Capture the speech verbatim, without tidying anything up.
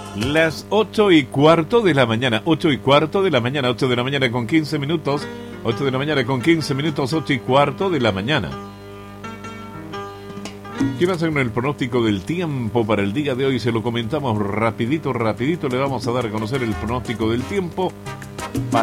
Las ocho y cuarto de la mañana, ocho y cuarto de la mañana, ocho de la mañana con quince minutos, ocho de la mañana con quince minutos, ocho y cuarto de la mañana. ¿Qué pasa con el pronóstico del tiempo para el día de hoy? Se lo comentamos rapidito, rapidito, le vamos a dar a conocer el pronóstico del tiempo.